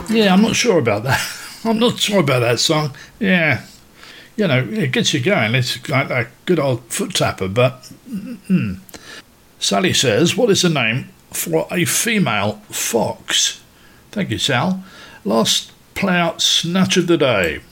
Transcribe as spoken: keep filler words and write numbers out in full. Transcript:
Yeah, I'm not sure about that. I'm not sure about that song. Yeah. You know, it gets you going. It's like a good old foot tapper, but... Mm. Sally says, what is the name for a female fox? Thank you, Sal. Last play out snatch of the day.